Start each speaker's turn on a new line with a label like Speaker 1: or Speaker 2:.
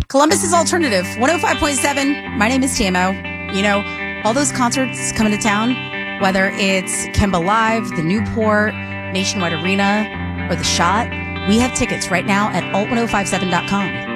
Speaker 1: Columbus's Alternative, 105.7. My name is Tamo. You know, all those concerts coming to town, whether it's Kemba Live, the Newport, Nationwide Arena, or The Shot, we have tickets right now at alt1057.com.